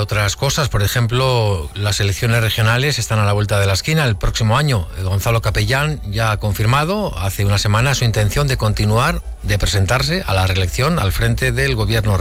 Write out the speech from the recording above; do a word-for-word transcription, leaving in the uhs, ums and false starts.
otras cosas. Por ejemplo, las elecciones regionales están a la vuelta de la esquina el próximo año. Gonzalo Capellán ya ha confirmado hace una semana su intención de continuar, de presentarse a la reelección al frente del gobierno